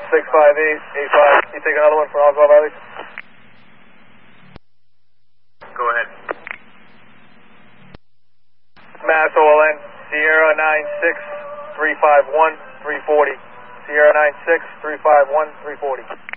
65885. Can you take another one for Oswald Riley? Go ahead. Mass OLN, Sierra 96 351 340. Sierra 96 351 340.